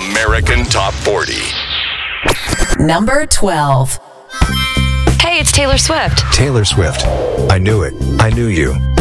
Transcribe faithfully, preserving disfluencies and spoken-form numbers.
American Top forty. Number twelve. Hey, it's Taylor Swift. Taylor Swift. I knew it. I knew you.